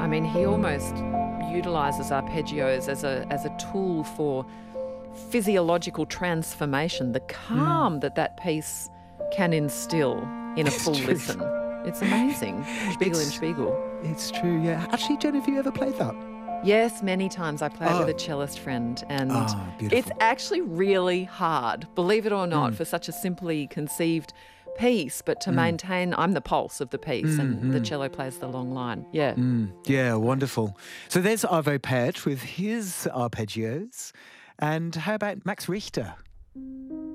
I mean, he almost utilises arpeggios as a tool for physiological transformation, the calm that piece can instill in a full listen. It's amazing. Spiegel im Spiegel. It's true, yeah. Actually, Jen, have you ever played that? Yes, many times. I play it with a cellist friend, and beautiful. it's actually really hard, believe it or not, for such a simply conceived piece, but to maintain, I'm the pulse of the piece, and the cello plays the long line. Yeah. Yeah, wonderful. So there's Arvo Pärt with his arpeggios. And how about Max Richter?